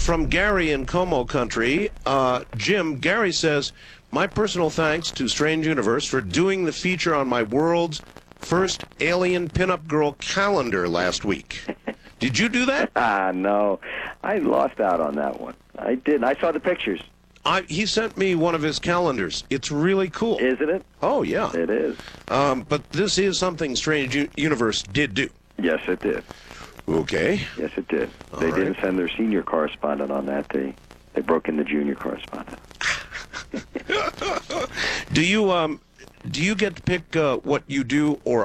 from Gary in Como Country. Jim, Gary says, my personal thanks to Strange Universe for doing the feature on my world's first alien pinup girl calendar last week. Did you do that? No. I lost out on that one. I didn't. I saw the pictures. He sent me one of his calendars. It's really cool. Isn't it? Oh, yeah. It is. But this is something Strange Universe did do. Yes, it did. Okay. Yes, it did. All They right. didn't send their senior correspondent on that. They broke in the junior correspondent. Do you get to pick what you do, or